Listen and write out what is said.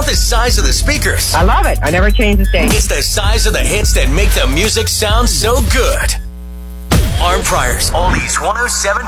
the size of the speakers. I love it. I never change the station. It's the size of the hits that make the music sound so good. Arm Priors, Oldies 107.9.